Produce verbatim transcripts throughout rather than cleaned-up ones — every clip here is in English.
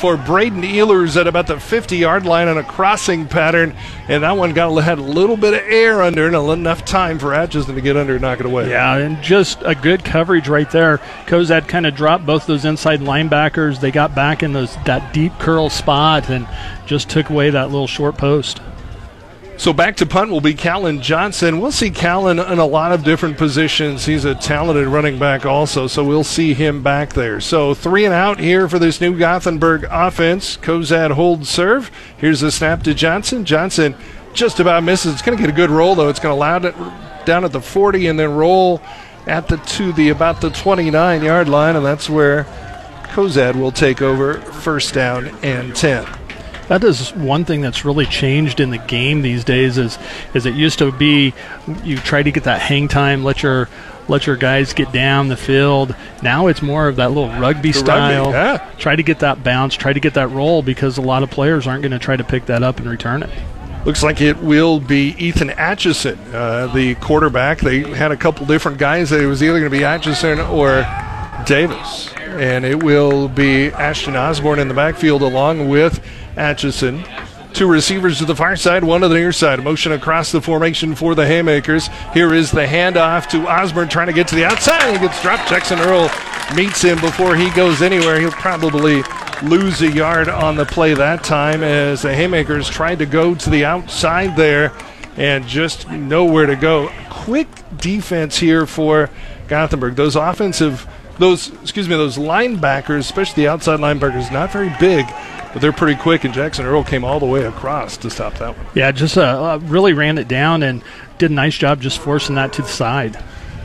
for Braden Ehlers at about the fifty-yard line on a crossing pattern, and that one got had a little bit of air under and enough time for Atchison to get under and knock it away. Yeah, and just a good coverage right there. Cozad kind of dropped both those inside linebackers. They got back in those that deep curl spot and just took away that little short post. So back to punt will be Callan Johnson. We'll see Callan in a lot of different positions. He's a talented running back also, so we'll see him back there. So three and out here for this new Gothenburg offense. Cozad hold serve. Here's the snap to Johnson. Johnson just about misses. It's going to get a good roll, though. It's going to allow it down at the forty and then roll at the to the about the twenty-nine-yard line, and that's where Cozad will take over first down and ten. That is one thing that's really changed in the game these days is is it used to be you try to get that hang time, let your let your guys get down the field. Now it's more of that little rugby the style. Rugby, yeah. Try to get that bounce, try to get that roll because a lot of players aren't going to try to pick that up and return it. Looks like it will be Ethan Atchison, uh, the quarterback. They had a couple different guys. It was either going to be Atchison or Davis. And it will be Ashton Osborne in the backfield along with Atchison. Two receivers to the far side, one to the near side. Motion across the formation for the Haymakers. Here is the handoff to Osborne trying to get to the outside. He gets dropped. Jackson Earl meets him before he goes anywhere. He'll probably lose a yard on the play that time as the Haymakers tried to go to the outside there and just nowhere to go. Quick defense here for Gothenburg. Those offensive, those, excuse me, those linebackers, especially the outside linebackers, not very big, but they're pretty quick, and Jackson Earl came all the way across to stop that one. Yeah, just uh, uh, really ran it down and did a nice job just forcing that to the side.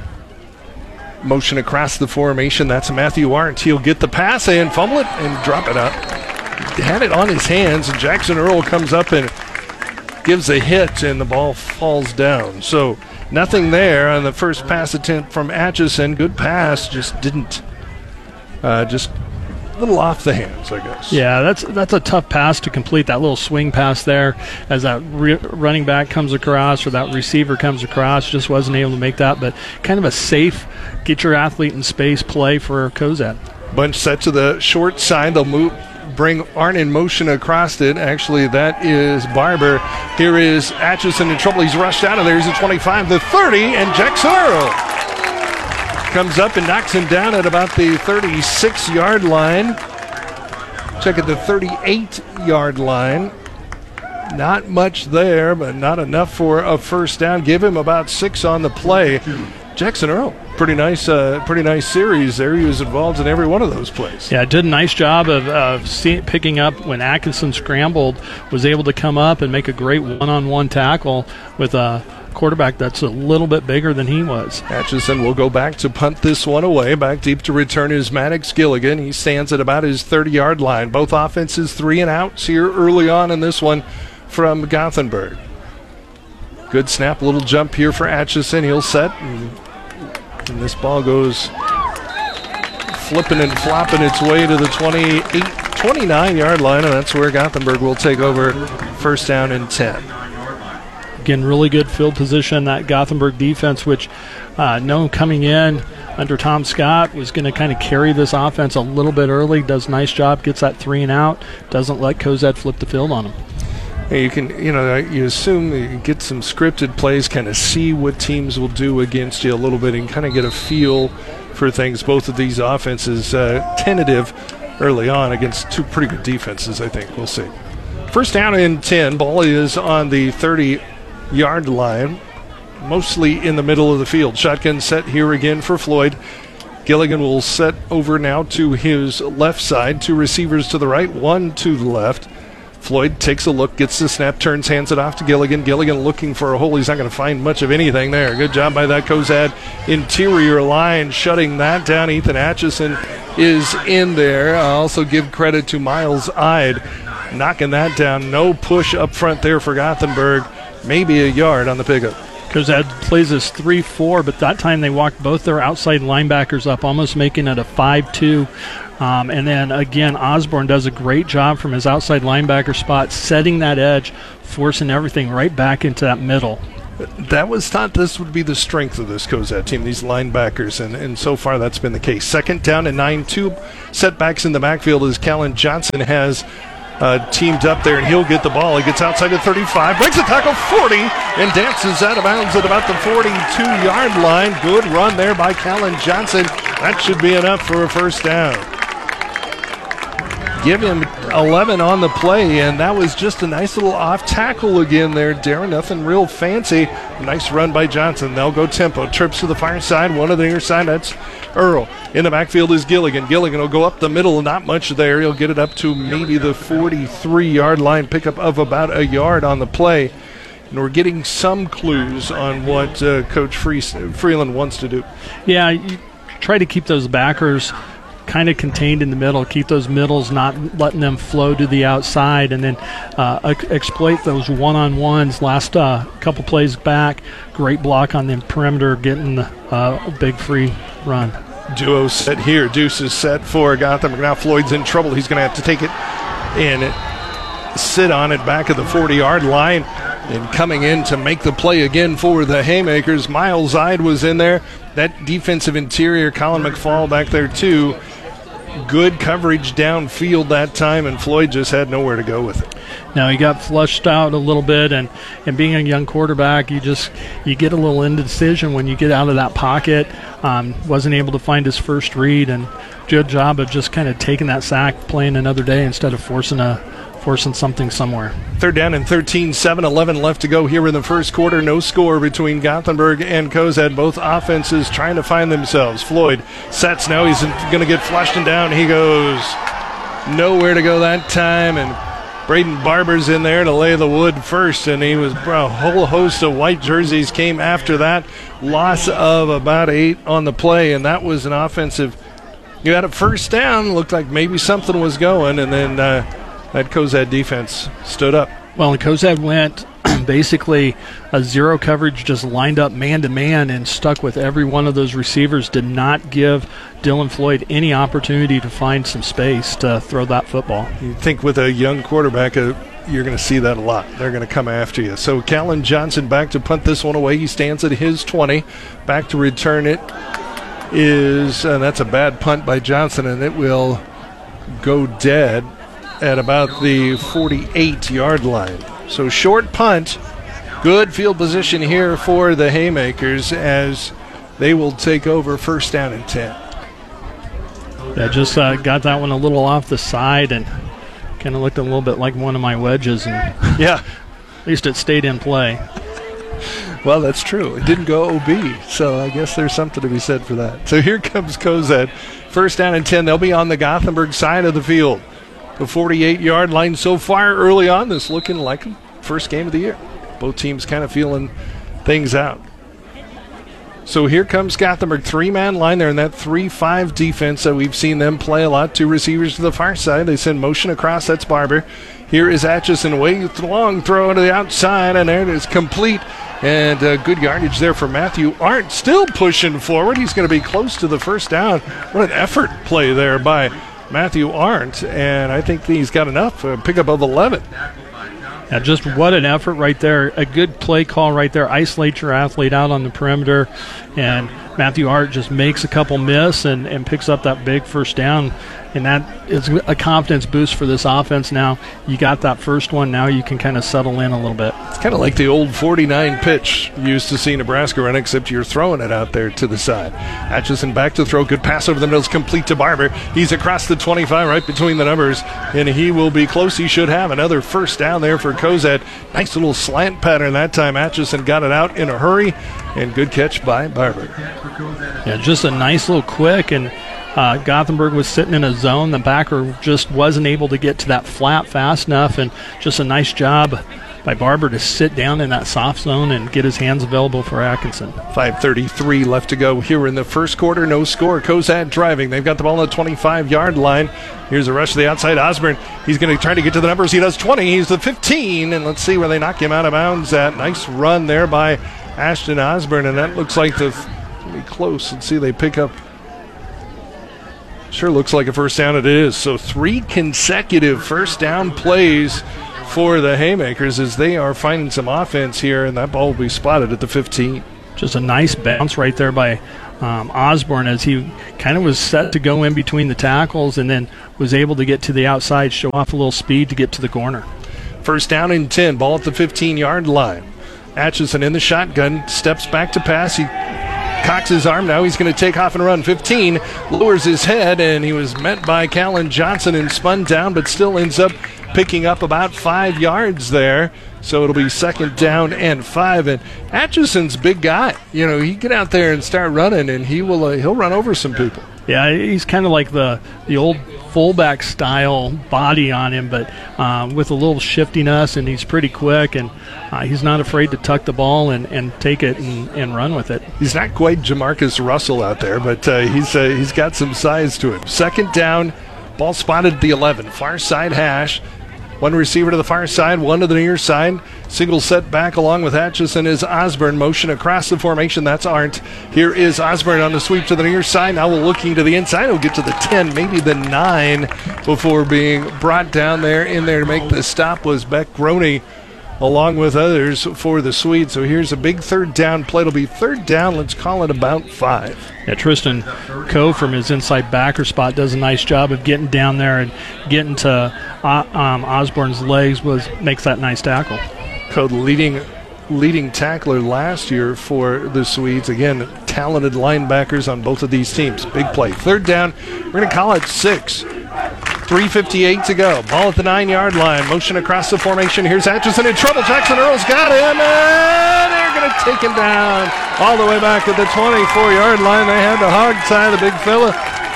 Motion across the formation. That's Matthew Arndt. He'll get the pass and fumble it and drop it up. Had it on his hands, and Jackson Earl comes up and gives a hit, and the ball falls down. So nothing there on the first pass attempt from Atchison. Good pass, just didn't, uh, just a little off the hands, I guess. Yeah, that's that's a tough pass to complete, that little swing pass there as that re- running back comes across or that receiver comes across. Just wasn't able to make that, but kind of a safe, get your athlete in space play for Cozad. Bunch set to the short side. They'll move, bring Arndt in motion across it. Actually, that is Barber. Here is Atchison in trouble. He's rushed out of there. He's at twenty-five, the thirty, and Jackson Earl comes up and knocks him down at about the thirty-six-yard line. Check at the thirty-eight-yard line. Not much there, but not enough for a first down. Give him about six on the play. Jackson Earl, pretty nice, uh, pretty nice series there. He was involved in every one of those plays. Yeah, did a nice job of, of see, picking up when Atkinson scrambled, was able to come up and make a great one-on-one tackle with a quarterback that's a little bit bigger than he was. Atchison will go back to punt this one away. Back deep to return is Maddox Gilligan. He stands at about his thirty-yard line. Both offenses three and outs here early on in this one from Gothenburg. Good snap, little jump here for Atchison. He'll set, and, and this ball goes flipping and flopping its way to the twenty-eight, twenty-nine-yard line, and that's where Gothenburg will take over first down and ten. Again, really good field position, that Gothenburg defense, which uh, known coming in under Tom Scott was going to kind of carry this offense a little bit early. Does a nice job, gets that three and out, doesn't let Cozad flip the field on him. You can, you know, you assume you get some scripted plays, kind of see what teams will do against you a little bit and kind of get a feel for things. Both of these offenses uh, tentative early on against two pretty good defenses, I think. We'll see. First down and ten. Ball is on the thirty-yard line, mostly in the middle of the field. Shotgun set here again for Floyd. Gilligan will set over now to his left side. Two receivers to the right, one to the left. Floyd takes a look, gets the snap, turns, hands it off to Gilligan. Gilligan looking for a hole. He's not going to find much of anything there. Good job by that Cozad interior line, shutting that down. Ethan Atchison is in there. I'll also give credit to Miles Ide, knocking that down. No push up front there for Gothenburg. Maybe a yard on the pickup. Cozad plays this three four, but that time they walked both their outside linebackers up, almost making it a five two. Um, and then, again, Osborne does a great job from his outside linebacker spot, setting that edge, forcing everything right back into that middle. that was thought this would be the strength of this Cozad team, these linebackers, and, and so far that's been the case. Second down and nine, two setbacks in the backfield as Callan Johnson has uh, teamed up there, and he'll get the ball. He gets outside of thirty-five, breaks a tackle forty, and dances out of bounds at about the forty-two-yard line. Good run there by Callan Johnson. That should be enough for a first down. Give him eleven on the play, and that was just a nice little off tackle again there, Darren. Nothing real fancy. Nice run by Johnson. They'll go tempo. Trips to the far side, one on the near side. That's Earl. In the backfield is Gilligan. Gilligan will go up the middle, not much there. He'll get it up to maybe the forty-three-yard line, pickup of about a yard on the play. And we're getting some clues on what uh, Coach Free- Freeland wants to do. Yeah, you try to keep those backers kind of contained in the middle, keep those middles, not letting them flow to the outside, and then uh, ex- exploit those one-on-ones. Last uh, couple plays back, great block on the perimeter, getting uh, a big free run. Duo set here. Deuce is set for Gotham. Now Floyd's in trouble. He's going to have to take it and sit on it back at the forty-yard line. And coming in to make the play again for the Haymakers, Miles Ide was in there. That defensive interior, Colin McFall back there too. Good coverage downfield that time, and Floyd just had nowhere to go with it. Now he got flushed out a little bit, and, and being a young quarterback, you just you get a little indecision when you get out of that pocket. Um, wasn't able to find his first read, and good job of just kind of taking that sack, playing another day instead of forcing a forcing something somewhere. Third down and thirteen, seven eleven left to go here in the first quarter. No score between Gothenburg and Cozad. Both offenses trying to find themselves. Floyd sets now. He's going to get flushed and down. He goes nowhere to go that time, and Braden Barber's in there to lay the wood first, and he was a whole host of white jerseys came after that. Loss of about eight on the play, and that was an offensive. You had a first down. Looked like maybe something was going, and then uh, that Cozad defense stood up. Well, and Cozad went basically a zero coverage, just lined up man-to-man and stuck with every one of those receivers. Did not give Dylan Floyd any opportunity to find some space to throw that football. You think with a young quarterback, uh, you're going to see that a lot. They're going to come after you. So Callan Johnson back to punt this one away. He stands at his twenty. Back to return it is, and that's a bad punt by Johnson, and it will go dead at about the forty-eight-yard line. So short punt, good field position here for the Haymakers as they will take over first down and ten. Yeah, just uh, got that one a little off the side and kind of looked a little bit like one of my wedges. And yeah, at least it stayed in play. Well, that's true. It didn't go O B, so I guess there's something to be said for that. So here comes Cozad. First down and ten. They'll be on the Gothenburg side of the field. The forty-eight-yard line so far early on. This looking like a first game of the year. Both teams kind of feeling things out. So here comes Gothenburg. Three-man line there in that three five defense that we've seen them play a lot. Two receivers to the far side. They send motion across. That's Barber. Here is Atchison. Way long throw to the outside, and there it is, complete. And uh, good yardage there for Matthew Arndt. Still pushing forward. He's going to be close to the first down. What an effort play there by Matthew Arndt, and I think he's got enough. Uh, pick up of eleven. Yeah, just what an effort right there. A good play call right there. Isolate your athlete out on the perimeter, and Matthew Arndt just makes a couple miss and, and picks up that big first down. And that is a confidence boost for this offense now. You got that first one. Now you can kind of settle in a little bit. It's kind of like the old forty-nine pitch you used to see Nebraska run, except you're throwing it out there to the side. Atchison back to throw. Good pass over the middle. Is complete to Barber. He's across the twenty-five, right between the numbers, and he will be close. He should have another first down there for Cozad. Nice little slant pattern that time. Atchison got it out in a hurry, and good catch by Barber. Yeah, just a nice little quick, and Uh, Gothenburg was sitting in a zone. The backer just wasn't able to get to that flat fast enough, and just a nice job by Barber to sit down in that soft zone and get his hands available for Atkinson. five thirty-three left to go here in the first quarter. No score. Cozad driving. They've got the ball on the twenty-five-yard line. Here's a rush to the outside. Osborne, he's going to try to get to the numbers. He does twenty. He's the fifteen, and let's see where they knock him out of bounds at. Nice run there by Ashton Osborne, and that looks like the be close. Let's see, they pick up. Sure looks like a first down. It is. So three consecutive first down plays for the Haymakers as they are finding some offense here, and that ball will be spotted at the fifteen. Just a nice bounce right there by um, Osborne as he kind of was set to go in between the tackles and then was able to get to the outside, show off a little speed to get to the corner. First down and ten, ball at the fifteen-yard line. Atchison in the shotgun, steps back to pass. He cocks his arm. Now he's going to take off and run. fifteen, lowers his head, and he was met by Callan Johnson and spun down, but still ends up picking up about five yards there. So it'll be second down and five. And Atchison's big guy. You know, he get out there and start running, and he will uh, he'll run over some people. Yeah, he's kind of like the the old fullback style body on him, but um, with a little shiftiness, and he's pretty quick, and uh, he's not afraid to tuck the ball and, and take it and, and run with it. He's not quite Jamarcus Russell out there, but uh, he's uh, he's got some size to him. Second down, ball spotted at the eleven, far side hash. One receiver to the far side, one to the near side. Single set back along with Atchison is Osborne. Motion across the formation. That's Arndt. Here is Osborne on the sweep to the near side. Now we're looking to the inside. He'll get to the ten, maybe the nine, before being brought down there. In there to make the stop was Beck Groney, along with others for the Swedes. So here's a big third down play. It'll be third down. Let's call it about five. Yeah, Tristan Coe from his inside backer spot does a nice job of getting down there and getting to uh, um, Osborne's legs. Was makes that nice tackle. Coe, leading leading tackler last year for the Swedes. Again, talented linebackers on both of these teams. Big play. Third down. We're going to call it six. three fifty-eight to go. Ball at the nine-yard line. Motion across the formation. Here's Atchison in trouble. Jackson Earl's got him, and they're going to take him down all the way back at the twenty-four-yard line. They had to hog tie the big fella.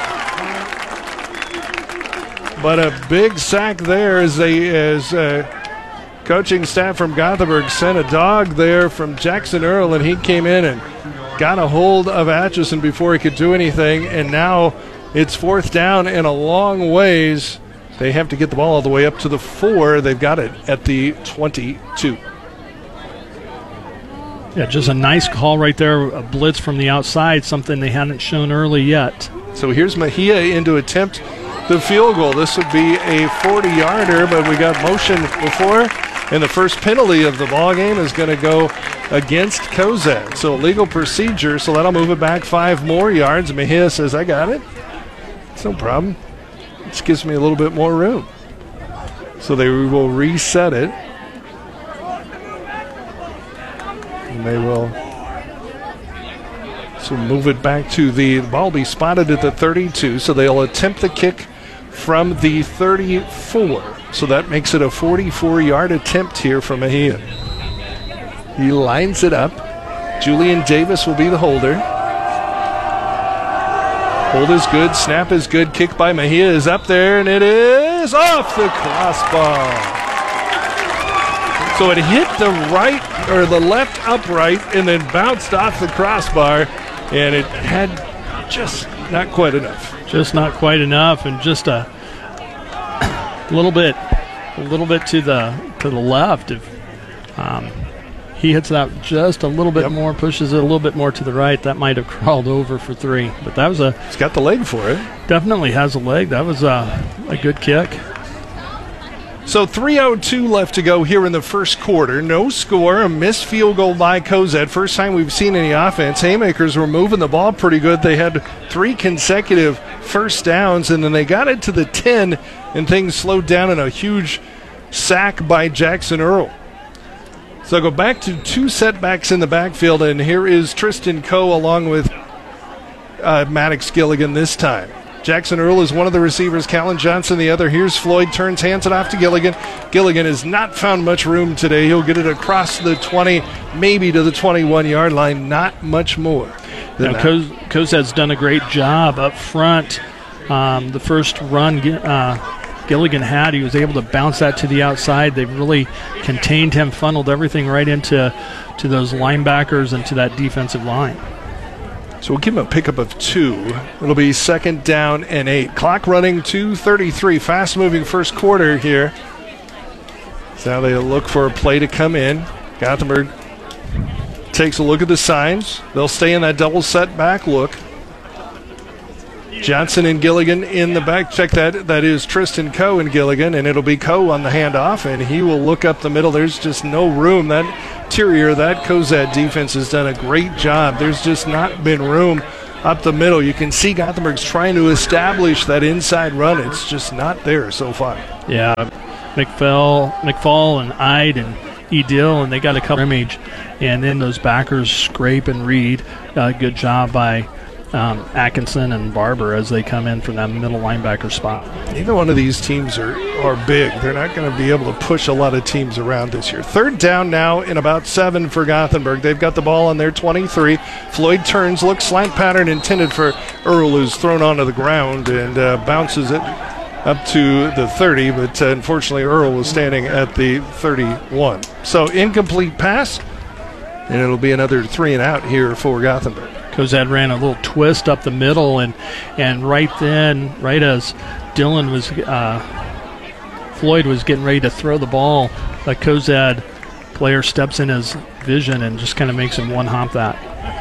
But a big sack there as they as uh, coaching staff from Gothenburg sent a dog there from Jackson Earl, and he came in and got a hold of Atchison before he could do anything, and now it's fourth down and a long ways. They have to get the ball all the way up to the four. They've got it at the twenty-two. Yeah, just a nice call right there. A blitz from the outside, something they hadn't shown early yet. So here's Mejia in to attempt the field goal. This would be a forty-yarder, but we got motion before, and the first penalty of the ball game is going to go against Cozad. So legal procedure, so that'll move it back five more yards. Mejia says, I got it. It's no problem. This gives me a little bit more room. So they will reset it. And they will so move it back to the, the ball will be spotted at the thirty-two. So they'll attempt the kick from the thirty-four. So that makes it a forty-four-yard attempt here from Mejia. He lines it up. Julian Davis will be the holder. Hold is good, snap is good, kick by Mejia is up there, and it is off the crossbar. So it hit the right, or the left upright, and then bounced off the crossbar, and it had just not quite enough. Just not quite enough, and just a little bit, a little bit to the to the left. If um, he hits that just a little bit yep. more, pushes it a little bit more to the right, that might have crawled over for three. But that was a. He's got the leg for it. Definitely has a leg. That was a, a good kick. So three oh two left to go here in the first quarter. No score, a missed field goal by Cozad. First time we've seen any offense. Haymakers were moving the ball pretty good. They had three consecutive first downs, and then they got it to the ten, and things slowed down in a huge sack by Jackson Earl. So go back to two setbacks in the backfield, and here is Tristan Coe along with uh, Maddox Gilligan this time. Jackson Earl is one of the receivers, Callan Johnson the other. Here's Floyd, turns, hands it off to Gilligan. Gilligan has not found much room today. He'll get it across the twenty, maybe to the twenty-one-yard line, not much more. Now, Cozad's done a great job up front. Um, the first run uh, Gilligan had, he was able to bounce that to the outside. They've really contained him, funneled everything right into to those linebackers and to that defensive line. So we'll give him a pickup of two. It'll be second down and eight. Clock running, two thirty-three. Fast-moving first quarter here. So now they look for a play to come in. Gothenburg takes a look at the signs. They'll stay in that double set back look. Johnson and Gilligan in the back. Check that. That is Tristan Coe and Gilligan, and it'll be Coe on the handoff, and he will look up the middle. There's just no room. That interior, that Cozad defense has done a great job. There's just not been room up the middle. You can see Gothenburg's trying to establish that inside run. It's just not there so far. Yeah, McFall, McFall and Ide and Edil, and they got a couple image, and then those backers scrape and read. Uh, good job by um, Atkinson and Barber as they come in from that middle linebacker spot. Either one of these teams are, are big. They're not going to be able to push a lot of teams around this year. Third down now in about seven for Gothenburg. They've got the ball on their twenty-three. Floyd turns, looks slant pattern intended for Earl, who's thrown onto the ground and uh, bounces it up to the thirty, but uh, unfortunately Earl was standing at the thirty-one. So incomplete pass, and it'll be another three and out here for Gothenburg. Cozad ran a little twist up the middle, and and right then, right as Dylan was, uh, Floyd was getting ready to throw the ball, the Cozad player steps in his vision and just kind of makes him one hop that.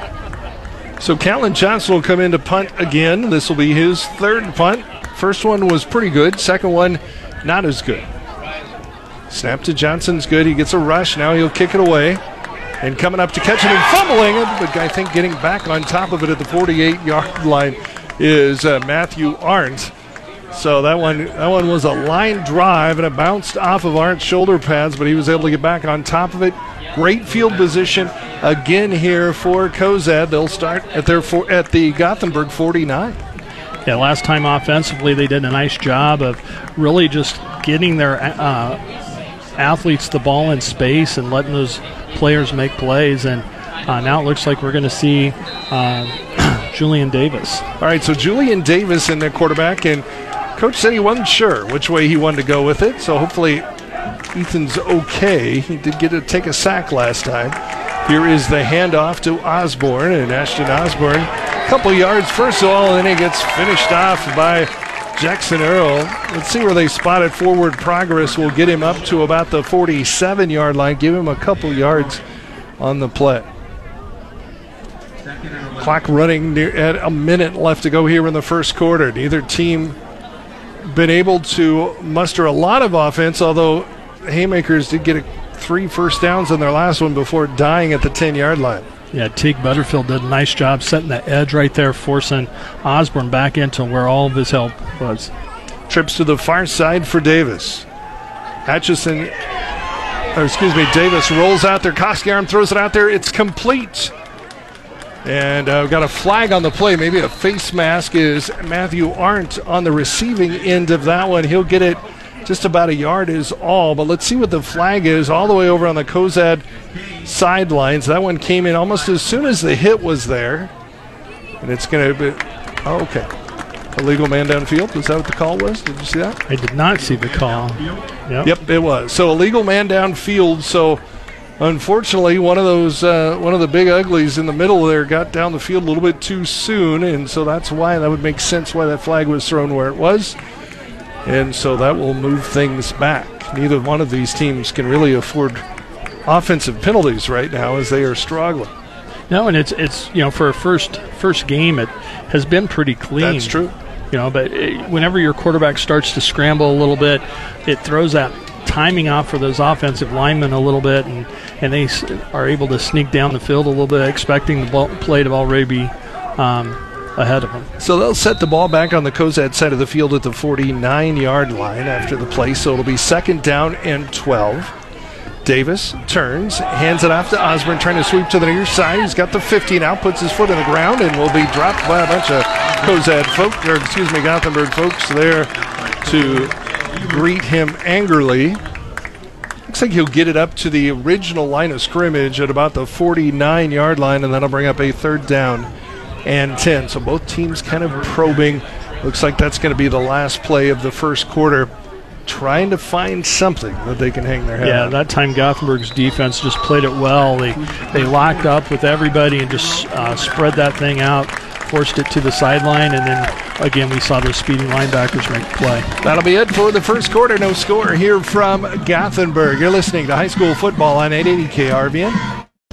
So Callan Johnson will come in to punt again. This will be his third punt. First one was pretty good. Second one, not as good. Snap to Johnson's good. He gets a rush. Now he'll kick it away. And coming up to catch it and fumbling it, but I think getting back on top of it at the forty-eight-yard line is uh, Matthew Arndt. So that one that one was a line drive, and it bounced off of Arndt's shoulder pads, but he was able to get back on top of it. Great field position again here for Cozad. They'll start at their for, at the Gothenburg forty-nine. Yeah, last time offensively they did a nice job of really just getting their uh, athletes the ball in space and letting those players make plays, and uh, now it looks like we're going to see uh, Julian Davis. All right, so Julian Davis in the quarterback, and Coach said he wasn't sure which way he wanted to go with it, so hopefully Ethan's okay. He did get to take a sack last time. Here is the handoff to Osborne, and Ashton Osborne, a couple yards first of all, and then he gets finished off by Jackson Earl. Let's see where they spot it. Forward progress will get him up to about the forty-seven-yard line, give him a couple yards on the play. Clock running near at a minute left to go here in the first quarter. Neither team been able to muster a lot of offense, although Haymakers did get a, three first downs on their last one before dying at the ten-yard line. Yeah, Teague Butterfield did a nice job setting the edge right there, forcing Osborne back into where all of his help was. Trips to the far side for Davis. Atchison, or excuse me, Davis rolls out there. Koskiarm throws it out there. It's complete. And uh, we've got a flag on the play. Maybe a face mask is Matthew Arndt on the receiving end of that one. He'll get it just about a yard is all. But let's see what the flag is all the way over on the Cozad sidelines. That one came in almost as soon as the hit was there. And it's going to be, oh, okay. Illegal man downfield. Was that what the call was? Did you see that? I did not see the call. Yep, yep it was. So illegal man downfield. So unfortunately, one of those, uh, one of the big uglies in the middle there got down the field a little bit too soon. And so that's why that would make sense why that flag was thrown where it was. And so that will move things back. Neither one of these teams can really afford offensive penalties right now as they are struggling. No, and it's it's you know for a first first game it has been pretty clean. That's true. You know, but it, whenever your quarterback starts to scramble a little bit, it throws that timing off for those offensive linemen a little bit, and and they are able to sneak down the field a little bit, expecting the ball, play to already be um, ahead of them. So they'll set the ball back on the Cozad side of the field at the forty-nine-yard line after the play. So it'll be second down and twelve. Davis turns, hands it off to Osborne, trying to sweep to the near side. He's got the fifty now, puts his foot in the ground, and will be dropped by a bunch of Cozad folk, or excuse me, Gothenburg folks there to greet him angrily. Looks like he'll get it up to the original line of scrimmage at about the forty-nine-yard line, and that'll bring up a third down and ten. So both teams kind of probing. Looks like that's going to be the last play of the first quarter, trying to find something that they can hang their head Yeah, on. that time Gothenburg's defense just played it well. They they locked up with everybody and just uh, spread that thing out, forced it to the sideline, and then again we saw those speeding linebackers make the play. That'll be it for the first quarter. No score here from Gothenburg. You're listening to high school football on eight eighty K R V N.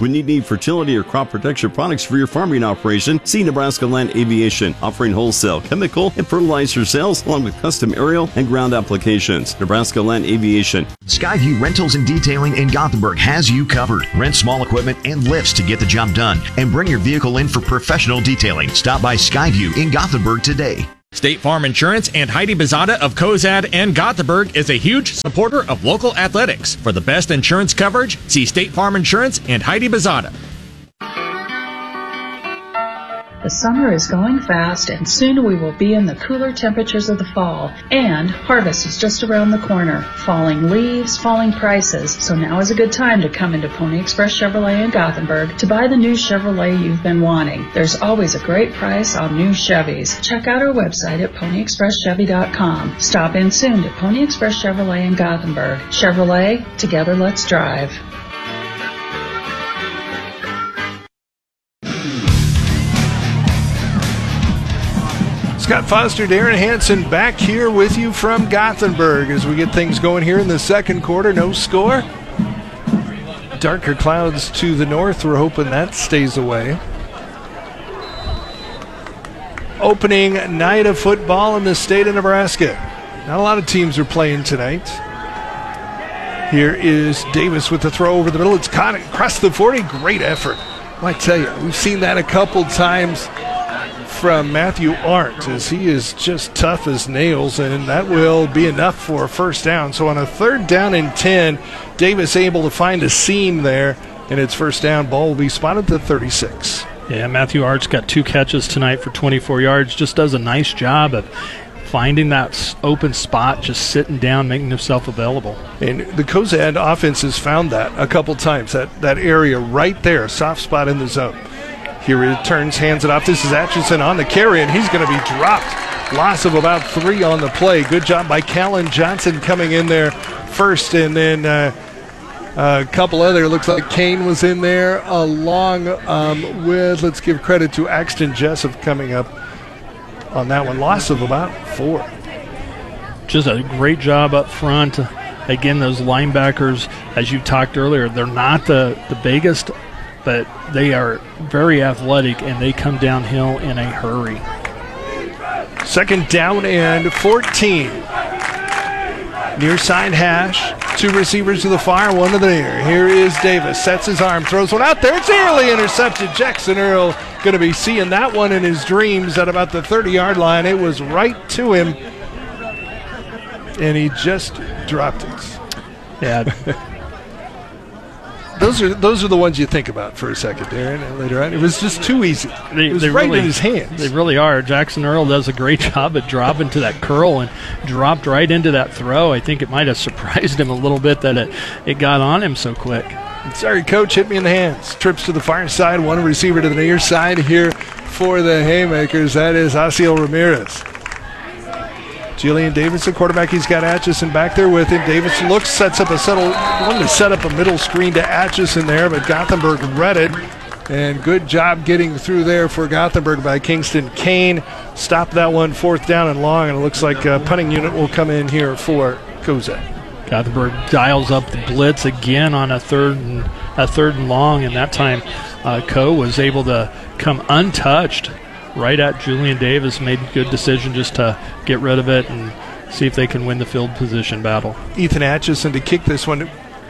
When you need fertility or crop protection products for your farming operation, see Nebraska Land Aviation, offering wholesale, chemical, and fertilizer sales along with custom aerial and ground applications. Nebraska Land Aviation. Skyview Rentals and Detailing in Gothenburg has you covered. Rent small equipment and lifts to get the job done, and bring your vehicle in for professional detailing. Stop by Skyview in Gothenburg today. State Farm Insurance and Heidi Bezada of Cozad and Gothenburg is a huge supporter of local athletics. For the best insurance coverage, see State Farm Insurance and Heidi Bezada. The summer is going fast, and soon we will be in the cooler temperatures of the fall. And harvest is just around the corner. Falling leaves, falling prices. So now is a good time to come into Pony Express Chevrolet in Gothenburg to buy the new Chevrolet you've been wanting. There's always a great price on new Chevys. Check out our website at pony express chevy dot com. Stop in soon to Pony Express Chevrolet in Gothenburg. Chevrolet, together let's drive. Scott Foster, Darren Hansen back here with you from Gothenburg as we get things going here in the second quarter. No score. Darker clouds to the north. We're hoping that stays away. Opening night of football in the state of Nebraska. Not a lot of teams are playing tonight. Here is Davis with the throw over the middle. It's caught across the forty. Great effort. I tell you, we've seen that a couple times from Matthew Arndt, as he is just tough as nails, and that will be enough for a first down. So on a third down and ten, Davis able to find a seam there, and it's first down. Ball will be spotted to thirty-six. Yeah, Matthew Arndt's got two catches tonight for twenty-four yards. Just does a nice job of finding that open spot, just sitting down, making himself available. And the Cozad offense has found that a couple times, that, that area right there, soft spot in the zone. Here it turns, hands it off. This is Atchison on the carry, and he's going to be dropped. Loss of about three on the play. Good job by Callan Johnson coming in there first, and then uh, a couple other. Looks like Kane was in there along um, with, let's give credit to Axton Jessup coming up on that one. Loss of about four. Just a great job up front. Again, those linebackers, as you talked earlier, they're not the, the biggest, but they are very athletic, and they come downhill in a hurry. Second down and fourteen. Near side hash. Two receivers to the far, one to the near. Here is Davis. Sets his arm, throws one out there. It's nearly intercepted. Jackson Earl going to be seeing that one in his dreams at about the thirty-yard line. It was right to him, and he just dropped it. Yeah. Those are those are the ones you think about for a second, Darren, and later on. It was just too easy. They, it was they right really, in his hands. They really are. Jackson Earl does a great job at dropping to that curl and dropped right into that throw. I think it might have surprised him a little bit that it, it got on him so quick. Sorry, coach, hit me in the hands. Trips to the far side, one receiver to the near side here for the Haymakers. That is Asiel Ramirez. Julian Davis, the quarterback, he's got Atchison back there with him. Davis looks, sets up a settle, wanted to set up a middle screen to Atchison there, but Gothenburg read it. And good job getting through there for Gothenburg by Kingston Kane. Stop that one, fourth down and long, and it looks like a punting unit will come in here for Cozad. Gothenburg dials up the blitz again on a third and a third and long, and that time uh, Coe was able to come untouched right at Julian Davis. Made a good decision just to get rid of it and see if they can win the field position battle. Ethan Atchison to kick this one.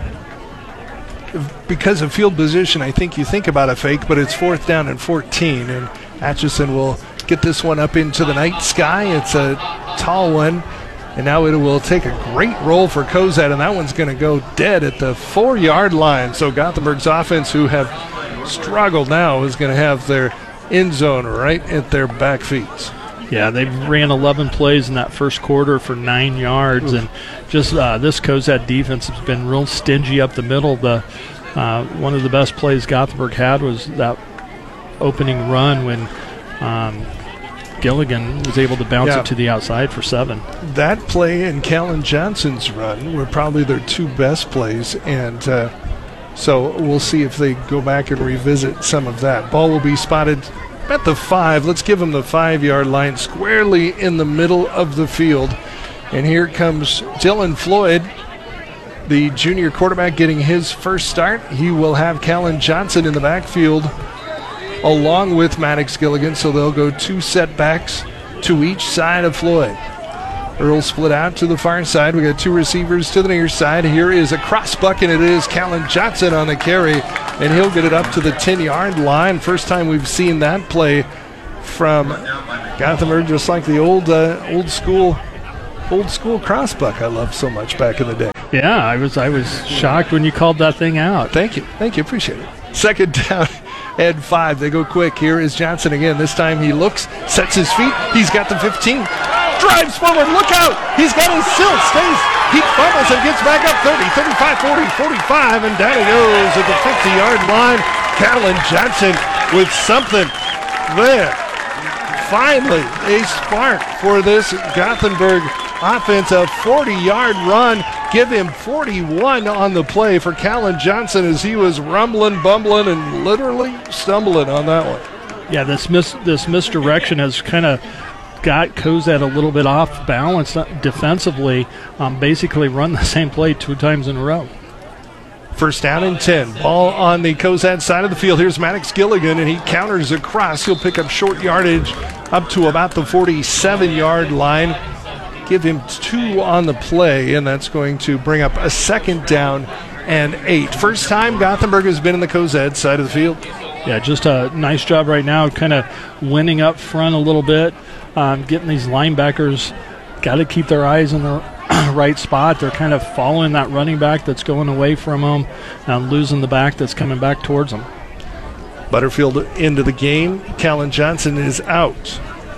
Because of field position, I think you think about a fake, but it's fourth down and fourteen, and Atchison will get this one up into the night sky. It's a tall one, and now it will take a great roll for Cozad, and that one's going to go dead at the four-yard line. So Gothenburg's offense, who have struggled now, is going to have their end zone right at their back feet. Yeah, they ran eleven plays in that first quarter for nine yards, Oof. and just uh, this Cozad defense has been real stingy up the middle. The uh, one of the best plays Gothenburg had was that opening run when um, Gilligan was able to bounce yeah. it to the outside for seven. That play and Callan Johnson's run were probably their two best plays, and uh, so we'll see if they go back and revisit some of that. Ball will be spotted at the five. Let's give them the five-yard line, squarely in the middle of the field. And here comes Dylan Floyd, the junior quarterback, getting his first start. He will have Callan Johnson in the backfield along with Maddox Gilligan, so they'll go two setbacks to each side of Floyd. Earl split out to the far side. We got two receivers to the near side. Here is a cross buck, and it is Callan Johnson on the carry, and he'll get it up to the ten-yard line. First time we've seen that play from Gothenburg, just like the old uh, old school old school cross buck I loved so much back in the day. Yeah, I was I was shocked when you called that thing out. Thank you. Thank you. Appreciate it. Second down and five. They go quick. Here is Johnson again. This time he looks, sets his feet. He's got the fifteen. Drives forward. Look out. He's got his silt. Stays. He fumbles and gets back up thirty, thirty-five, forty, forty-five, and down he goes at the fifty-yard line. Callan Johnson with something there. Finally, a spark for this Gothenburg offense. A forty-yard run. Give him forty-one on the play for Callan Johnson as he was rumbling, bumbling, and literally stumbling on that one. Yeah, this mis- this misdirection has kind of got Cozad a little bit off balance defensively. Um, basically run the same play two times in a row. First down and ten. Ball on the Cozad side of the field. Here's Maddox Gilligan, and he counters across. He'll pick up short yardage up to about the forty-seven-yard line. Give him two on the play, and that's going to bring up a second down and eight. First time Gothenburg has been in the Cozad side of the field. Yeah, just a nice job right now, kind of winning up front a little bit, um, getting these linebackers, got to keep their eyes in the right spot. They're kind of following that running back that's going away from them and losing the back that's coming back towards them. Butterfield into the game. Callan Johnson is out.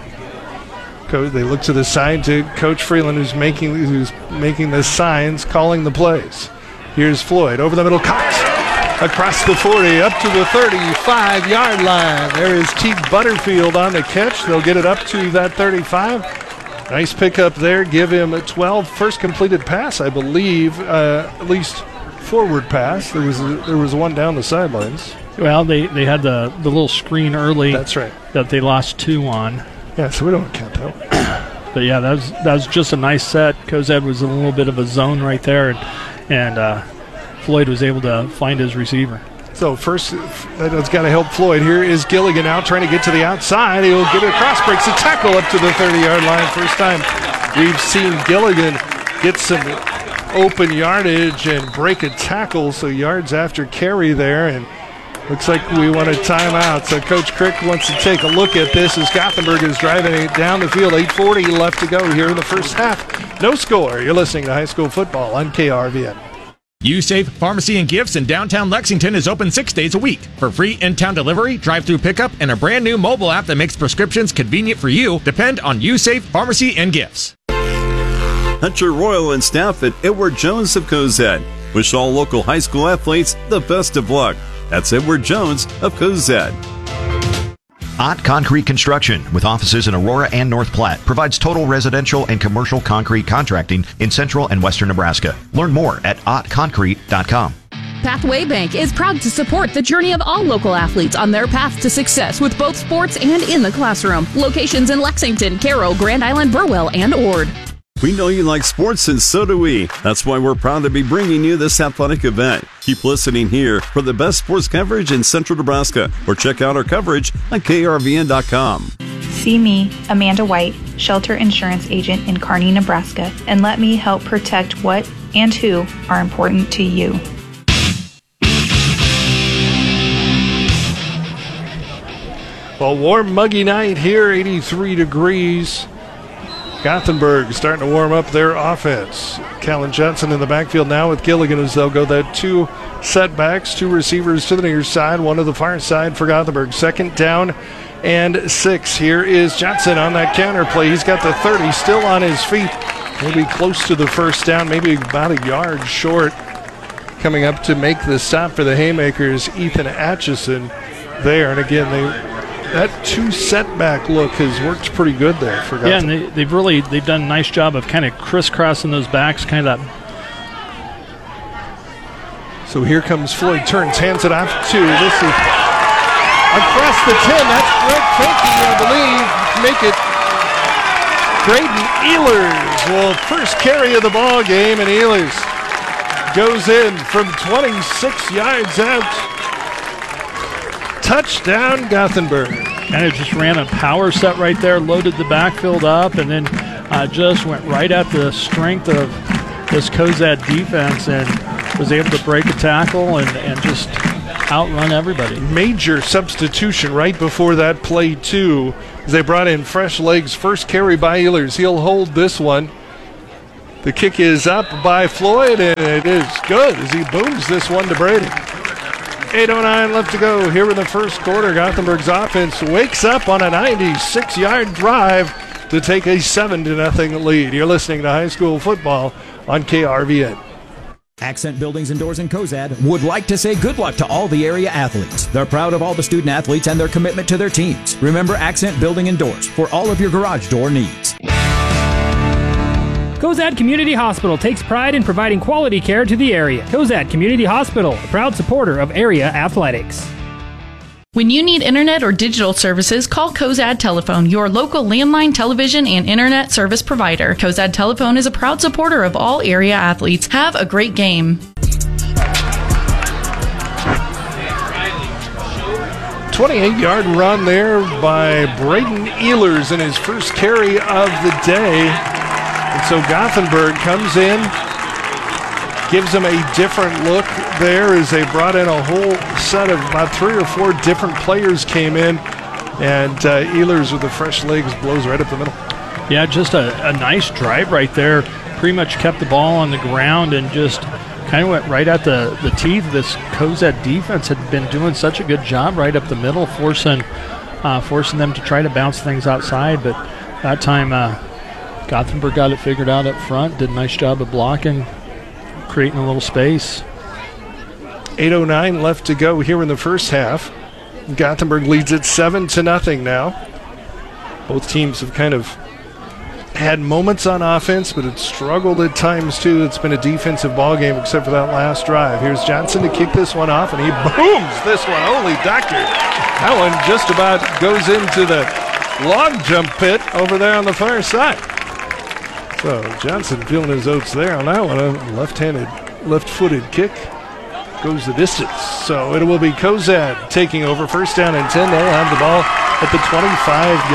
They look to the side to Coach Freeland, who's making who's making the signs, calling the plays. Here's Floyd over the middle. Cox across the forty, up to the thirty-five-yard line. There is Teague Butterfield on the catch. They'll get it up to that thirty-five. Nice pickup there. Give him a twelve. First completed pass, I believe, uh, at least forward pass. There was a, there was one down the sidelines. Well, they, they had the, the little screen early. That's right. That they lost two on. Yeah, so we don't count that. But yeah, that was that was just a nice set. Cozad was in a little bit of a zone right there, and, and uh, Floyd was able to find his receiver. So first, that's got to help Floyd. Here is Gilligan out trying to get to the outside. He'll get it across, breaks a tackle up to the thirty-yard line. First time we've seen Gilligan get some open yardage and break a tackle, so yards after carry there, and looks like we want a timeout. So Coach Crick wants to take a look at this as Gothenburg is driving it down the field. eight forty left to go here in the first half. No score. You're listening to high school football on K R V N. USafe Pharmacy and Gifts in downtown Lexington is open six days a week. For free in-town delivery, drive-through pickup, and a brand new mobile app that makes prescriptions convenient for you, depend on USafe Pharmacy and Gifts. Hunter Royal and staff at Edward Jones of Cozad wish all local high school athletes the best of luck. That's Edward Jones of Cozad. Ott Concrete Construction, with offices in Aurora and North Platte, provides total residential and commercial concrete contracting in central and western Nebraska. Learn more at ott concrete dot com. Pathway Bank is proud to support the journey of all local athletes on their path to success with both sports and in the classroom. Locations in Lexington, Carroll, Grand Island, Burwell, and Ord. We know you like sports, and so do we. That's why we're proud to be bringing you this athletic event. Keep listening here for the best sports coverage in central Nebraska, or check out our coverage on K R V N dot com. See me, Amanda White, Shelter Insurance Agent in Kearney, Nebraska, and let me help protect what and who are important to you. Well, warm, muggy night here, eighty-three degrees. Gothenburg starting to warm up their offense. Callan Johnson in the backfield now with Gilligan as they'll go that two setbacks, two receivers to the near side, one to the far side for Gothenburg. Second down and six. Here is Johnson on that counter play. He's got the thirty still on his feet. Maybe close to the first down, maybe about a yard short. Coming up to make the stop for the Haymakers, Ethan Atchison there. And again, they that two setback look has worked pretty good there for Gothenburg. Yeah, and they, they've really they've done a nice job of kind of crisscrossing those backs, kind of that. So here comes Floyd, turns, hands it off to this is across the ten. That's Greg Finke, I believe. Make it Graydon Ehlers. Well, first carry of the ball game, and Ehlers goes in from twenty-six yards out. Touchdown, Gothenburg. And it just ran a power set right there, loaded the backfield up, and then uh, just went right at the strength of this Cozad defense and was able to break a tackle and, and just outrun everybody. Major substitution right before that play, too, as they brought in fresh legs. First carry by Ehlers. He'll hold this one. The kick is up by Floyd, and it is good as he booms this one to Brady. eight oh nine left to go here in the first quarter. Gothenburg's offense wakes up on a ninety-six yard drive to take a seven to nothing lead. You're listening to high school football on K R V N. Accent Buildings and Doors in Cozad would like to say good luck to all the area athletes. They're proud of all the student athletes and their commitment to their teams. Remember Accent Building and Doors for all of your garage door needs. Cozad Community Hospital takes pride in providing quality care to the area. Cozad Community Hospital, a proud supporter of area athletics. When you need internet or digital services, call Cozad Telephone, your local landline, television, and internet service provider. Cozad Telephone is a proud supporter of all area athletes. Have a great game. twenty-eight yard run there by Braden Ehlers in his first carry of the day. And so Gothenburg comes in, gives them a different look there as they brought in a whole set of about three or four different players came in, and uh, Ehlers with the fresh legs blows right up the middle. Yeah, just a, a nice drive right there. Pretty much kept the ball on the ground and just kind of went right at the, the teeth. This Cozad defense had been doing such a good job right up the middle, forcing uh, forcing them to try to bounce things outside, but that time uh, Gothenburg got it figured out up front, did a nice job of blocking, creating a little space. eight oh nine left to go here in the first half. Gothenburg leads it seven to nothing now. Both teams have kind of had moments on offense, but it's struggled at times too. It's been a defensive ball game except for that last drive. Here's Johnson to kick this one off, and he booms this one. Holy doctor. That one just about goes into the log jump pit over there on the far side. So Johnson feeling his oats there on that one. A left-handed, left-footed kick goes the distance. So it will be Cozad taking over. First down and ten. They'll have the ball at the twenty-five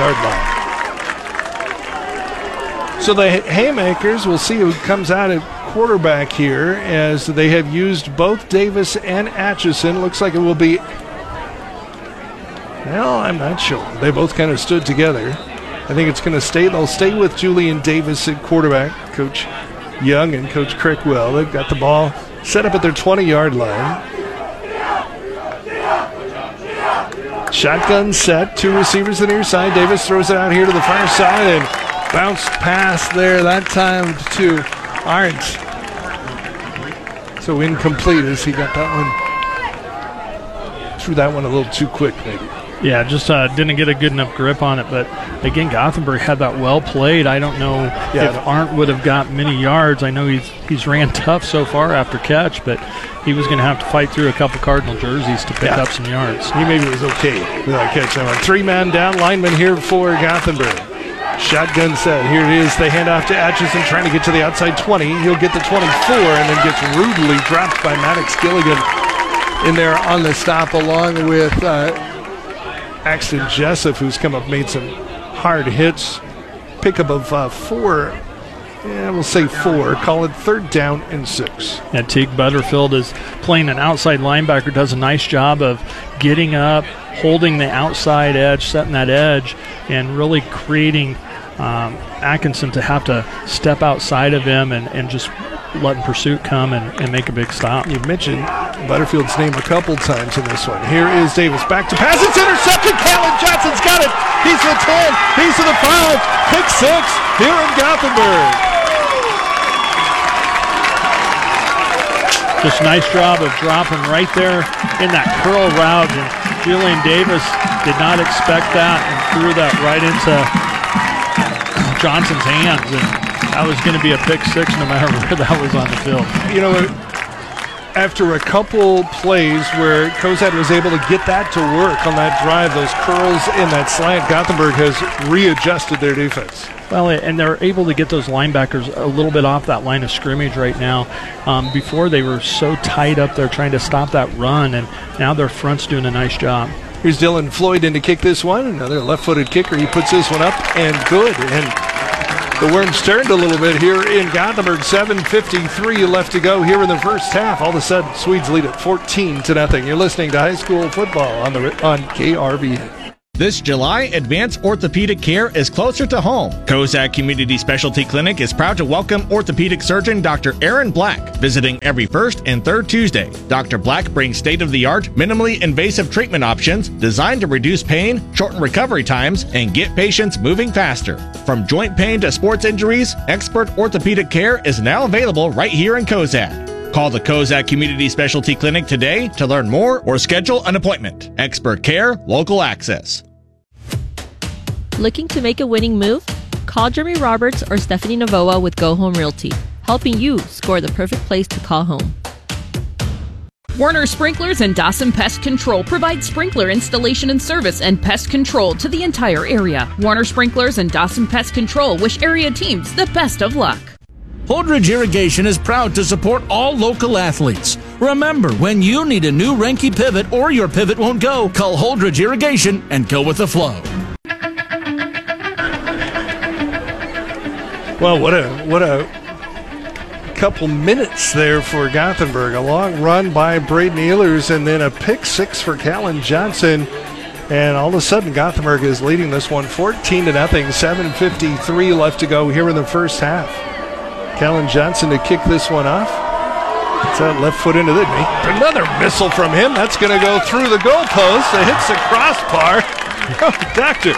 yard line. So the Haymakers, we'll see who comes out at quarterback here, as they have used both Davis and Atchison. Looks like it will be, well, I'm not sure. They both kind of stood together. I think it's going to stay. They'll stay with Julian Davis at quarterback, Coach Young and Coach Crickwell. They've got the ball set up at their twenty yard line. Shotgun set, two receivers to the near side. Davis throws it out here to the far side and bounced pass there that time to Arndt. So incomplete as he got that one. Threw that one a little too quick, maybe. Yeah, just uh, didn't get a good enough grip on it. But, again, Gothenburg had that well played. I don't know yeah, if Arndt would have got many yards. I know he's he's ran tough so far after catch, but he was going to have to fight through a couple Cardinal jerseys to pick yeah. up some yards. He maybe was okay with that catch. That one. Three-man down lineman here for Gothenburg. Shotgun set. Here it is. They hand off to Atchison, trying to get to the outside twenty. He'll get the twenty-four and then gets rudely dropped by Maddox Gilligan in there on the stop, along with uh, Axton Jessup, who's come up, made some hard hits. Pickup of uh, four. Yeah, we'll say four. Call it third down and six. Yeah, Teague Butterfield is playing an outside linebacker, does a nice job of getting up, holding the outside edge, setting that edge, and really creating um, Atkinson to have to step outside of him and, and just letting pursuit come and, and make a big stop. You mentioned Butterfield's name a couple times in this one. Here is Davis back to pass. It's intercepted. Callan Johnson's got it. He's to the ten. He's to the five. Pick six here in Gothenburg. Just a nice job of dropping right there in that curl route. And Julian Davis did not expect that and threw that right into Johnson's hands. And that was going to be a pick six no matter where that was on the field. You know, after a couple plays where Cozad was able to get that to work on that drive, those curls and that slant, Gothenburg has readjusted their defense. Well, and they're able to get those linebackers a little bit off that line of scrimmage right now. Um, before they were so tight up there trying to stop that run, and now their front's doing a nice job. Here's Dylan Floyd in to kick this one. Another left-footed kicker. He puts this one up and good. And the Worms turned a little bit here in Gothenburg. seven fifty-three left to go here in the first half. All of a sudden, Swedes lead at fourteen to nothing. You're listening to high school football on the on K R V N. This July, Advanced Orthopedic Care is closer to home. Cozad Community Specialty Clinic is proud to welcome orthopedic surgeon Doctor Aaron Black, visiting every first and third Tuesday. Doctor Black brings state-of-the-art, minimally invasive treatment options designed to reduce pain, shorten recovery times, and get patients moving faster. From joint pain to sports injuries, expert orthopedic care is now available right here in Cozad. Call the Cozad Community Specialty Clinic today to learn more or schedule an appointment. Expert care, local access. Looking to make a winning move? Call Jeremy Roberts or Stephanie Novoa with Go Home Realty, helping you score the perfect place to call home. Warner Sprinklers and Dawson Pest Control provide sprinkler installation and service and pest control to the entire area. Warner Sprinklers and Dawson Pest Control wish area teams the best of luck. Holdridge Irrigation is proud to support all local athletes. Remember, when you need a new Renke pivot or your pivot won't go, call Holdridge Irrigation and go with the flow. Well, what a what a couple minutes there for Gothenburg. A long run by Braden Ehlers and then a pick six for Callan Johnson. And all of a sudden, Gothenburg is leading this one fourteen to nothing. seven fifty-three left to go here in the first half. Callan Johnson to kick this one off. It's that left foot into the knee. Another missile from him. That's going to go through the goalpost. It hits the crossbar. Oh, doctor.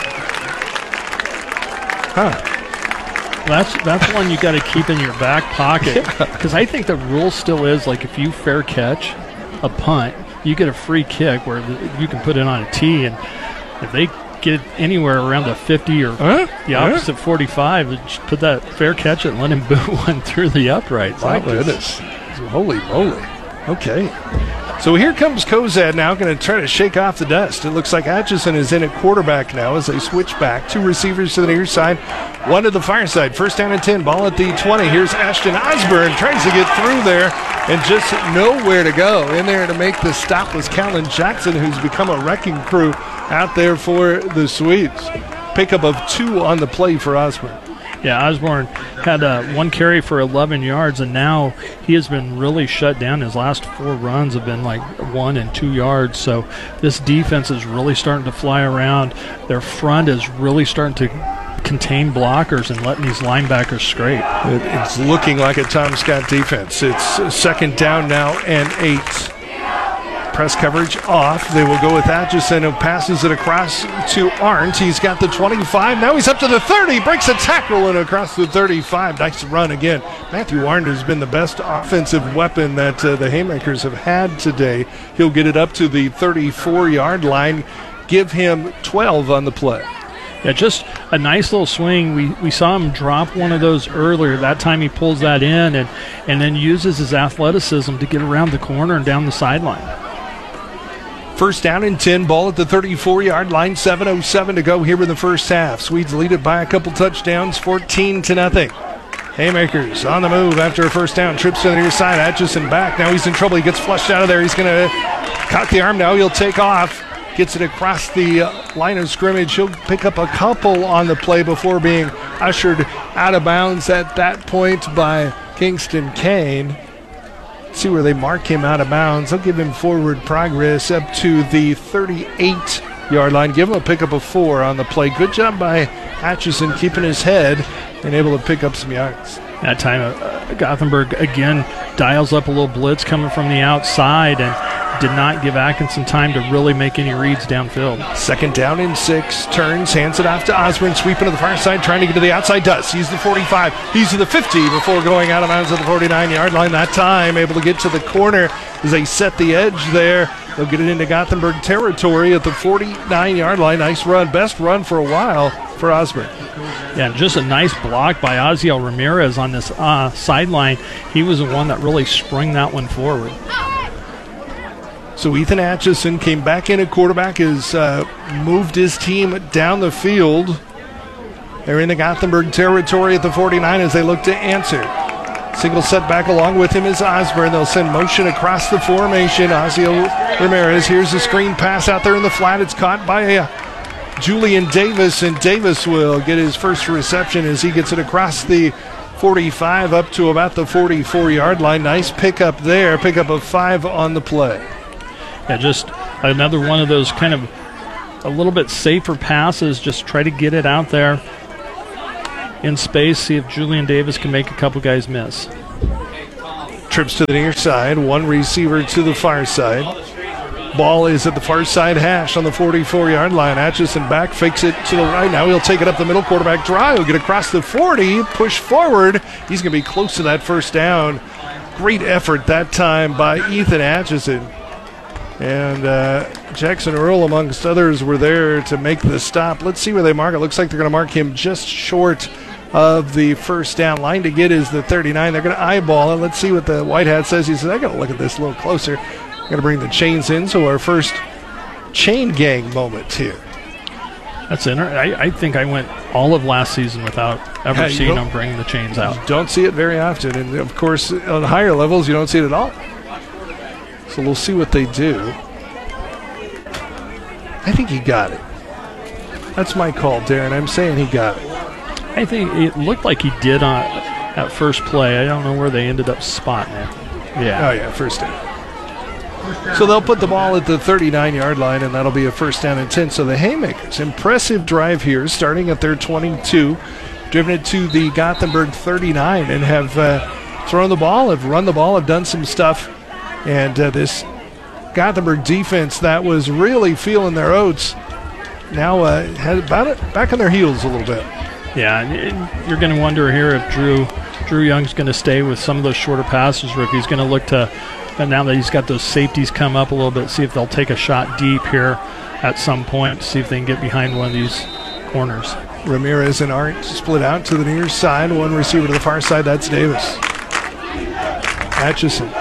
Huh. That's that's one you got to keep in your back pocket, because yeah. I think the rule still is, like, if you fair catch a punt, you get a free kick where the, you can put it on a tee, and if they get anywhere around the fifty or huh? the opposite huh? forty-five, just put that fair catch it and let him boot one through the uprights. My goodness. Holy moly. Okay. So here comes Cozad now, going to try to shake off the dust. It looks like Atchison is in at quarterback now as they switch back. Two receivers to the near side, one to the far side. First down and ten, ball at the twenty. Here's Ashton Osborne, tries to get through there and just nowhere to go. In there to make the stop was Callan Jackson, who's become a wrecking crew out there for the Swedes. Pickup of two on the play for Osborne. Yeah, Osborne had uh, one carry for eleven yards, and now he has been really shut down. His last four runs have been like one and two yards. So this defense is really starting to fly around. Their front is really starting to contain blockers and letting these linebackers scrape. It, it's looking like a Tom Scott defense. It's second down now and eight. Press coverage off. They will go with Atchison, who passes it across to Arndt. He's got the twenty-five. Now he's up to the thirty. Breaks a tackle and across the thirty-five. Nice run again. Matthew Arndt has been the best offensive weapon that uh, the Haymakers have had today. He'll get it up to the thirty-four-yard line. Give him twelve on the play. Yeah, just a nice little swing. We we saw him drop one of those earlier. That time he pulls that in and, and then uses his athleticism to get around the corner and down the sideline. First down and ten, ball at the thirty-four-yard line, seven oh seven to go here in the first half. Swedes lead it by a couple touchdowns, fourteen to nothing. Haymakers on the move after a first down, trips to the near side, Atchison back. Now he's in trouble, he gets flushed out of there. He's going to cock the arm now, he'll take off. Gets it across the uh, line of scrimmage. He'll pick up a couple on the play before being ushered out of bounds at that point by Kingston Kane. See where they mark him out of bounds. They'll give him forward progress up to the thirty-eight-yard line. Give him a pickup of four on the play. Good job by Atchison keeping his head and able to pick up some yards. That time, uh, Gothenburg again dials up a little blitz coming from the outside and did not give Atkinson time to really make any reads downfield. Second down and six. Turns, hands it off to Osborne. Sweeping to the far side, trying to get to the outside. Does. He's the forty-five. He's to the fifty before going out of bounds at the forty-nine-yard line. That time, able to get to the corner as they set the edge there They'll get it into Gothenburg territory at the forty-nine-yard line. Nice run. Best run for a while for Osborne. Yeah, just a nice block by Osiel Ramirez on this uh, sideline. He was the one that really sprung that one forward. So Ethan Atchison came back in at quarterback, has uh, moved his team down the field. They're in the Gothenburg territory at the forty-nine as they look to answer. Single setback along with him is Osborne. They'll send motion across the formation. Osiel Ramirez, here's a screen pass out there in the flat. It's caught by uh, Julian Davis, and Davis will get his first reception as he gets it across the forty-five up to about the forty-four-yard line. Nice pickup there, pickup of five on the play. Yeah, just another one of those kind of a little bit safer passes. Just try to get it out there in space, see if Julian Davis can make a couple guys miss. Trips to the near side, one receiver to the far side. Ball is at the far side hash on the forty-four-yard line. Atchison back, fakes it to the right. Now he'll take it up the middle. Quarterback draw. He'll get across the forty, push forward. He's going to be close to that first down. Great effort that time by Ethan Atchison. And uh, Jackson Earl, amongst others, were there to make the stop. Let's see where they mark it. Looks like they're going to mark him just short of the first down. Line to get is the thirty-nine. They're going to eyeball it. Let's see what the white hat says. He says, I got to look at this a little closer. Going to bring the chains in, so our first chain gang moment here. That's interesting. I, I think I went all of last season without ever Yeah, seeing them bring the chains out. You don't see it very often, and of course, on higher levels, you don't see it at all. So we'll see what they do. I think he got it. That's my call, Darren. I'm saying he got it. I think it looked like he did on at first play. I don't know where they ended up spotting it. Yeah. Oh, yeah, first down. So they'll put the ball at the thirty-nine-yard line, and that'll be a first down and ten. So the Haymakers, impressive drive here, starting at their twenty-two, driven it to the Gothenburg thirty-nine, and have uh, thrown the ball, have run the ball, have done some stuff. And uh, this Gothenburg defense that was really feeling their oats now uh, had about it back on their heels a little bit. Yeah, and you're going to wonder here if Drew Drew Young's going to stay with some of those shorter passes, or if he's going to look to. But now that he's got those safeties come up a little bit, see if they'll take a shot deep here at some point, see if they can get behind one of these corners. Ramirez and Art split out to the near side. One receiver to the far side, that's Davis. Atchison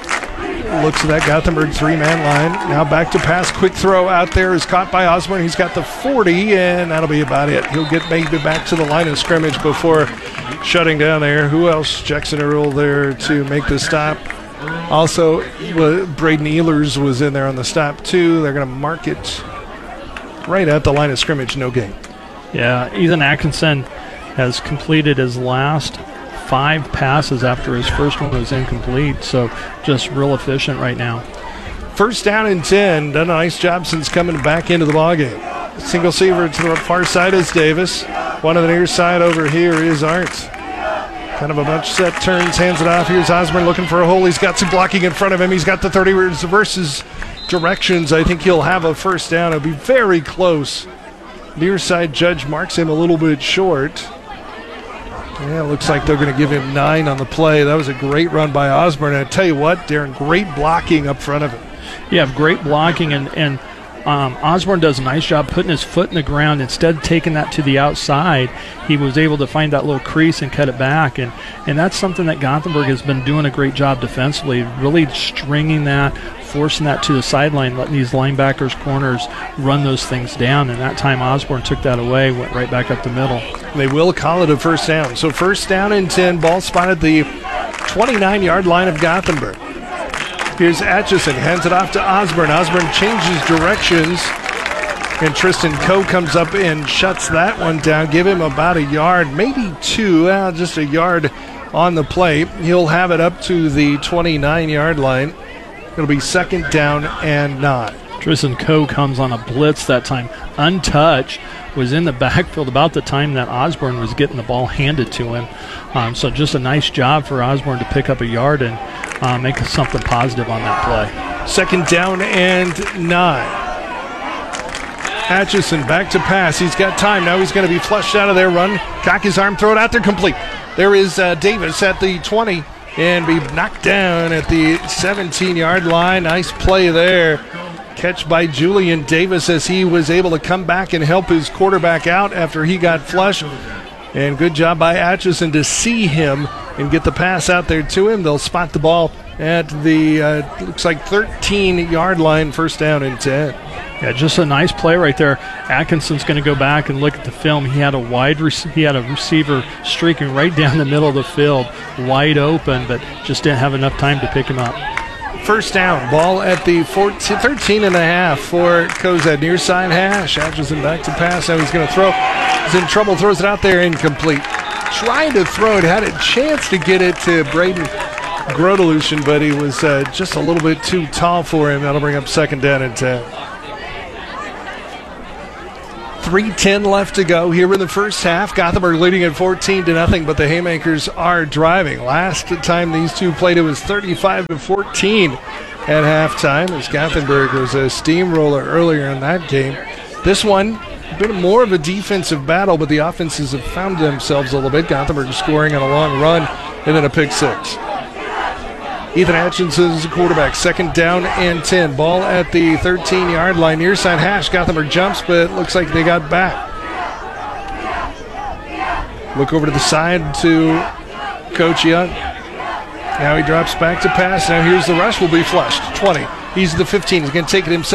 looks at that Gothenburg three-man line. Now back to pass. Quick throw out there is caught by Osborne. He's got the forty, and that'll be about it. He'll get maybe back to the line of scrimmage before shutting down there. Who else? Jackson Earl there to make the stop. Also, Braden Ehlers was in there on the stop, too. They're going to mark it right at the line of scrimmage, no gain. Yeah, Ethan Atkinson has completed his last five passes after his first one was incomplete, so just real efficient right now. First down and ten. Done a nice job since coming back into the ballgame. Single receiver to the far side is Davis. One on the near side over here is Art. Kind of a bunch set, turns, hands it off. Here's Osborne looking for a hole. He's got some blocking in front of him. He's got the thirty versus directions. I think he'll have a first down. It'll be very close. Near side judge marks him a little bit short. Yeah, it looks like they're going to give him nine on the play. That was a great run by Osborne. And I tell you what, Darren, great blocking up front of him. Yeah, great blocking, and, and um, Osborne does a nice job putting his foot in the ground. Instead of taking that to the outside, he was able to find that little crease and cut it back. And, and that's something that Gothenburg has been doing a great job defensively, really stringing that, forcing that to the sideline, letting these linebackers, corners run those things down. And that time Osborne took that away, went right back up the middle. They will call it a first down. So first down and ten, ball spotted the twenty-nine-yard line of Gothenburg. Here's Atchison, hands it off to Osborne. Osborne changes directions, and Tristan Coe comes up and shuts that one down. Give him about a yard, maybe two, well, just a yard on the play. He'll have it up to the twenty-nine-yard line. It'll be second down and nine. Tristan Coe comes on a blitz that time, untouched, was in the backfield about the time that Osborne was getting the ball handed to him. Um, so just a nice job for Osborne to pick up a yard and uh, make something positive on that play. Second down and nine. Atchison back to pass. He's got time. Now he's going to be flushed out of there. Run, cock his arm, throw it out there, complete. There is uh, Davis at the twenty and be knocked down at the seventeen-yard line. Nice play there catch by Julian Davis as he was able to come back and help his quarterback out after he got flushed. And good job by Atchison to see him and get the pass out there to him. They'll spot the ball at the, uh, looks like thirteen-yard line, first down and ten. Yeah, just a nice play right there. Atkinson's going to go back and look at the film. He had a wide rec- he had a receiver streaking right down the middle of the field, wide open, but just didn't have enough time to pick him up. First down, ball at the fourteen, thirteen and a half for Cozad. Near side hash. Atchison back to pass. Now he's going to throw. He's in trouble, throws it out there, incomplete. Trying to throw it, had a chance to get it to Braden Grodelution, but he was uh, just a little bit too tall for him. That'll bring up second down and ten. three ten left to go here in the first half. Gothenburg leading at fourteen to nothing, but the Haymakers are driving. Last time these two played, it was thirty-five to fourteen at halftime, as Gothenburg was a steamroller earlier in that game. This one, a bit more of a defensive battle, but the offenses have found themselves a little bit. Gothenburg scoring on a long run and then a pick six. Ethan Atchison is the quarterback. Second down and ten. Ball at the thirteen-yard line. Near side hash. Gothenburg jumps, but it looks like they got back. Look over to the side to Coach Young. Now he drops back to pass. Now here's the rush. Will be flushed. twenty. He's the fifteen. He's going to take it himself.